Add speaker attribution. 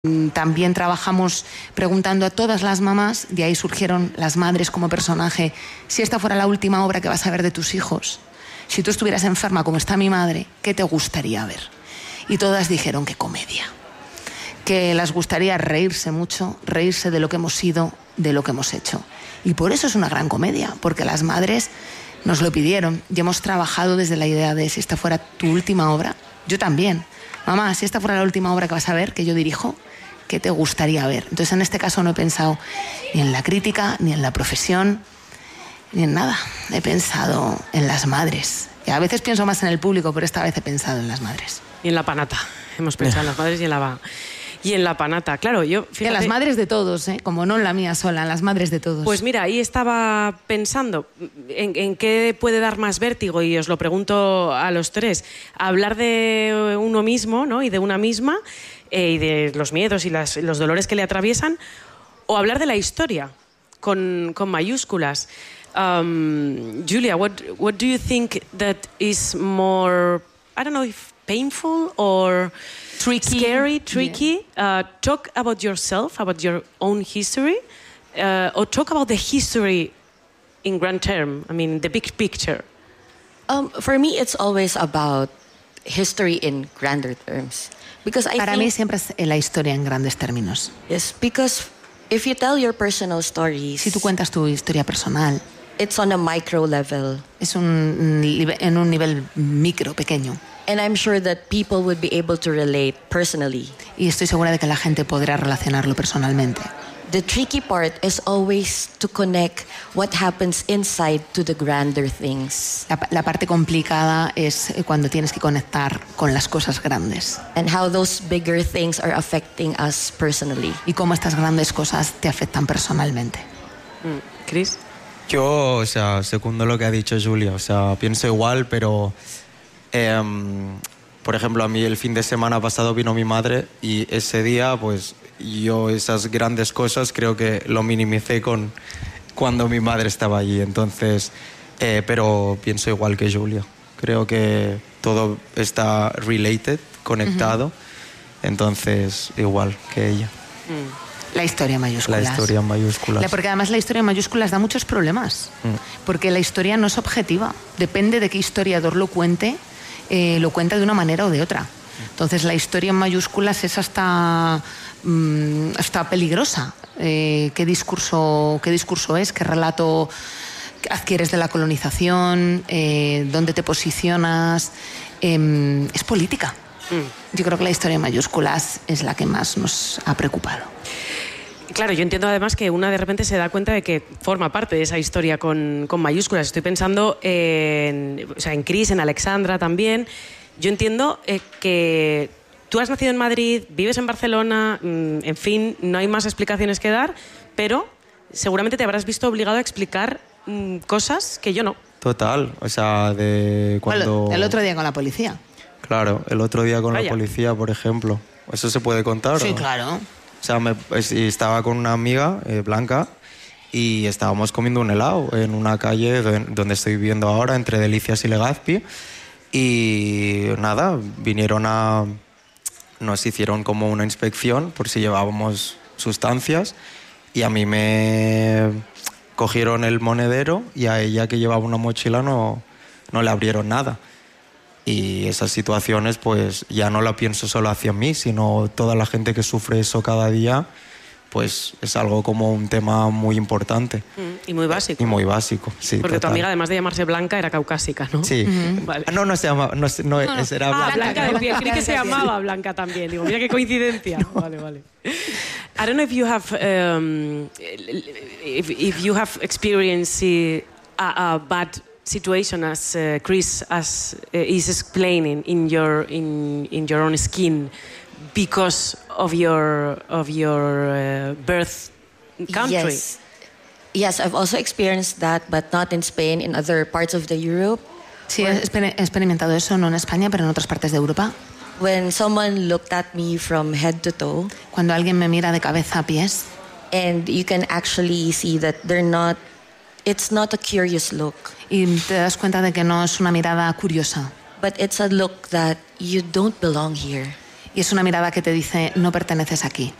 Speaker 1: También trabajamos preguntando a todas las mamás, de ahí surgieron las madres como personaje. Si esta fuera la última obra que vas a ver de tus hijos, si tú estuvieras enferma como está mi madre, ¿qué te gustaría ver? Y todas dijeron que comedia, que les gustaría reírse mucho, reírse de lo que hemos sido, de lo que hemos hecho. Y por eso es una gran comedia, porque las madres nos lo pidieron y hemos trabajado desde la idea de si esta fuera tu última obra, yo también. Mamá, si esta fuera la última obra que vas a ver, que yo dirijo, ¿qué te gustaría ver? Entonces, en este caso no he pensado ni en la crítica, ni en la profesión, ni en nada. He pensado en las madres. Y a veces pienso más en el público, pero esta vez he pensado en las madres.
Speaker 2: Y en la panata. Hemos pensado en las madres y en la panata. Claro, yo... Fíjate,
Speaker 1: en las madres de todos, como no en la mía sola, en las madres de todos.
Speaker 2: Pues mira, ahí estaba pensando en qué puede dar más vértigo, y os lo pregunto a los tres. Hablar de uno mismo, ¿no? Y de una misma, y de los miedos y los dolores que le atraviesan, o hablar de la historia, con mayúsculas. Julia, what do you think that is more, I don't know if painful or
Speaker 1: tricky.
Speaker 2: Scary, tricky? Yeah. Talk about yourself, about your own history, or talk about the history in grand term, I mean, the big picture.
Speaker 3: For me, it's always about history in grander terms. Because
Speaker 1: Para mí siempre es la historia en grandes términos.
Speaker 3: Yes, because if you tell your personal stories...
Speaker 1: Si tú cuentas tu historia personal...
Speaker 3: It's on a micro level.
Speaker 1: Es en un nivel micro, pequeño.
Speaker 3: And I'm sure that people would be able to relate personally.
Speaker 1: Y estoy segura de que la gente podrá relacionarlo personalmente.
Speaker 3: The tricky part is always to connect what happens inside to the grander things.
Speaker 1: La parte complicada es cuando tienes que conectar con las cosas grandes.
Speaker 3: And how those bigger things are affecting us personally.
Speaker 1: Y cómo estas grandes cosas te afectan personalmente.
Speaker 2: Chris.
Speaker 4: Yo, o sea, secundo lo que ha dicho Julia. O sea, pienso igual, pero... por ejemplo, a mí el fin de semana pasado vino mi madre y ese día, pues yo esas grandes cosas creo que lo minimicé cuando mi madre estaba allí. Entonces, pero pienso igual que Julia. Creo que todo está related, conectado. Entonces, igual que ella.
Speaker 1: La historia en mayúsculas.
Speaker 4: La historia en mayúsculas.
Speaker 1: Porque además la historia en mayúsculas da muchos problemas. Porque la historia no es objetiva. Depende de qué historiador lo cuente. Lo cuenta de una manera o de otra. Entonces la historia en mayúsculas es hasta peligrosa. ¿Qué discurso es? ¿Qué relato adquieres de la colonización? ¿Dónde te posicionas? Es política. Yo creo que la historia en mayúsculas es la que más nos ha preocupado.
Speaker 2: Claro, yo entiendo además que una de repente se da cuenta de que forma parte de esa historia con mayúsculas. Estoy pensando en Chris, en Alexandra también. Yo entiendo que tú has nacido en Madrid, vives en Barcelona, en fin, no hay más explicaciones que dar, pero seguramente te habrás visto obligado a explicar cosas que yo no.
Speaker 4: Total, o sea, de cuando...
Speaker 1: El otro día con la policía.
Speaker 4: Claro, el otro día con
Speaker 2: Vaya.
Speaker 4: la policía, por ejemplo. ¿Eso se puede contar?
Speaker 1: Sí,
Speaker 4: ¿o?
Speaker 1: claro.
Speaker 4: O sea, estaba con una amiga, Blanca, y estábamos comiendo un helado en una calle donde estoy viviendo ahora, entre Delicias y Legazpi. Y nada, nos hicieron como una inspección por si llevábamos sustancias, y a mí me cogieron el monedero y a ella, que llevaba una mochila, no le abrieron nada. Y esas situaciones pues ya no la pienso solo hacia mí, sino toda la gente que sufre eso cada día, pues es algo como un tema muy importante.
Speaker 2: Y muy básico.
Speaker 4: Y muy básico, sí.
Speaker 2: Porque
Speaker 4: total.
Speaker 2: tu amiga, además de llamarse Blanca, era caucásica, ¿no?
Speaker 4: Sí.
Speaker 2: Vale.
Speaker 4: No se llamaba, era Blanca.
Speaker 2: Blanca, creí que se llamaba Blanca también. Digo, mira qué coincidencia. No. Vale. I don't know if you have experienced a bad situation as Chris is explaining in your own skin because of your birth country.
Speaker 3: Yes, I've also experienced that, but not in Spain, in other parts of the Europe.
Speaker 1: Sí, he experimentado eso, no en España, pero en otras partes de Europa.
Speaker 3: When someone looked at me from head to toe.
Speaker 1: Cuando alguien me mira de cabeza a pies.
Speaker 3: And you can actually see that it's not a curious look.
Speaker 1: Y te das cuenta de que no es una mirada curiosa.
Speaker 3: But it's a look that you don't belong here.
Speaker 1: y es una mirada que te dice, no perteneces aquí.